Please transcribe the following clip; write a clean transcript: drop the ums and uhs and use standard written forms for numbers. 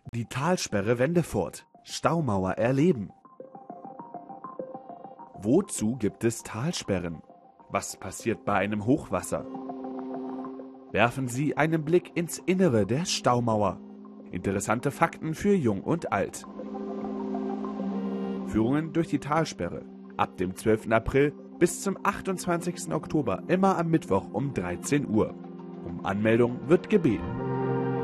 Die Talsperre Wendefurt. Staumauer erleben. Wozu gibt es Talsperren? Was passiert bei einem Hochwasser? Werfen Sie einen Blick ins Innere der Staumauer. Interessante Fakten für Jung und Alt. Führungen durch die Talsperre. Ab dem 12. April bis zum 28. Oktober immer am Mittwoch um 13 Uhr. Um Anmeldung wird gebeten.